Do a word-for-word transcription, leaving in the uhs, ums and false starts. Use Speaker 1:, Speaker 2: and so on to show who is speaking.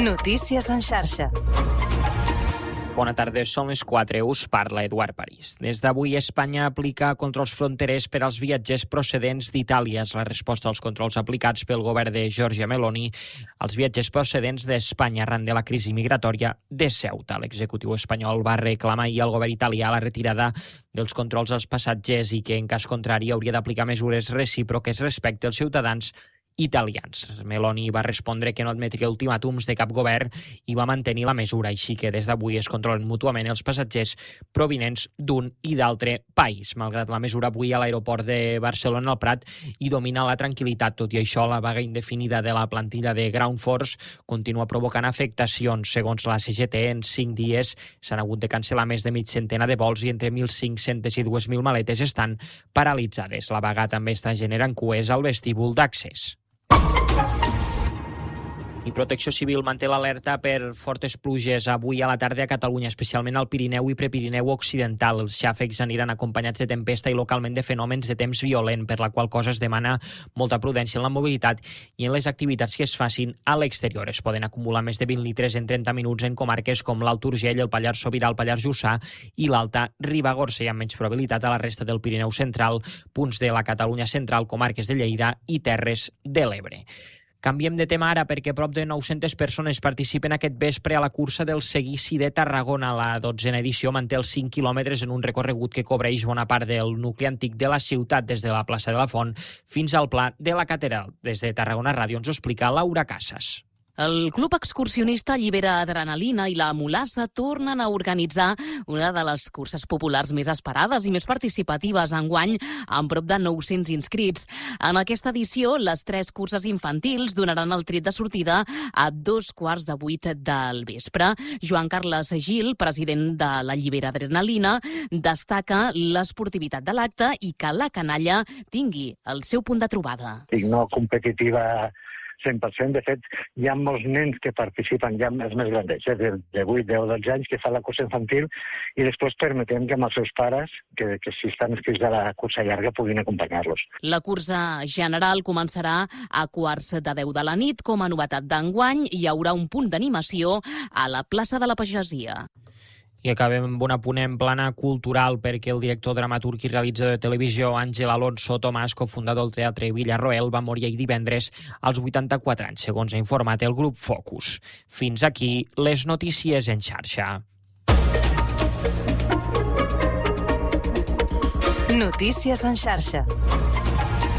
Speaker 1: Notícies en xarxa.
Speaker 2: Bona tarda, són les quatre, us parla Eduard París. Des d'avui Espanya aplica controls fronterers per als viatgers procedents d'Itàlia. És la resposta als controls aplicats pel govern de Giorgia Meloni als viatgers procedents d'Espanya arran de la crisi migratòria de Ceuta. L'executiu espanyol va reclamar ahir al govern italià la retirada dels controls als passatgers i que, en cas contrari, hauria d'aplicar mesures recíproques respecte als ciutadans italians. Meloni va respondre que no admetria ultimàtums de cap govern i va mantenir la mesura, així que des d'avui es controlen mútuament els passatgers provinents d'un i d'altre país. Malgrat la mesura, avui a l'aeroport de Barcelona al Prat hi domina la tranquil·litat. Tot i això, la vaga indefinida de la plantilla de Ground Force continua provocant afectacions. Segons la C G T, en cinc dies s'han hagut de cancel·lar més de mig centena de vols i entre mil cinc-cents i dues mil maletes estan paralitzades. La vaga també està generant cues al vestíbul d'accés. I Protecció Civil manté l'alerta per fortes pluges avui a la tarda a Catalunya, especialment al Pirineu i Prepirineu Occidental. Els xàfecs aniran acompanyats de tempesta i localment de fenòmens de temps violent, per la qual cosa es demana molta prudència en la mobilitat i en les activitats que es facin a l'exterior. Es poden acumular més de vint litres en trenta minuts en comarques com l'Alt Urgell, el Pallars Sobirà, el Pallars Jussà i l'Alta Ribagorça. Hi ha menys probabilitat a la resta del Pirineu Central, punts de la Catalunya Central, comarques de Lleida i Terres de l'Ebre. Canviem de tema ara perquè prop de nou-centes persones participen aquest vespre a la cursa del Seguici de Tarragona. La dotzena edició manté els cinc quilòmetres en un recorregut que cobreix bona part del nucli antic de la ciutat, des de la plaça de la Font fins al Pla de la Catedral. Des de Tarragona Ràdio ens ho explica Laura Casas.
Speaker 3: El Club Excursionista Llibera Adrenalina i la Mulassa tornen a organitzar una de les curses populars més esperades i més participatives enguany, amb prop de nou-cents inscrits. En aquesta edició, les tres curses infantils donaran el tret de sortida a dos quarts de vuit del vespre. Joan Carles Gil, president de la Llibera Adrenalina, destaca l'esportivitat de l'acte i que la canalla tingui el seu punt de trobada.
Speaker 4: I no competitiva cent per cent. De fet, hi ha molts nens que participen, ja els més grans, eh, de, de vuit, deu, dotze anys, que fan la cursa infantil i després permetem que amb els seus pares, que, que si estan inscrits a la cursa llarga, puguin acompanyar-los.
Speaker 3: La cursa general començarà a quarts de deu de la nit. Com a novetat d'enguany, hi haurà un punt d'animació a la plaça de la Pagesia.
Speaker 2: I acabem amb un apunt en plana cultural perquè el director, dramaturg i realitzador de televisió Àngel Alonso Tomàs, cofundador del Teatre Villarroel, va morir ahir divendres als vuitanta-quatre anys, segons ha informat el grup Focus. Fins aquí les notícies en xarxa.
Speaker 1: Notícies en xarxa.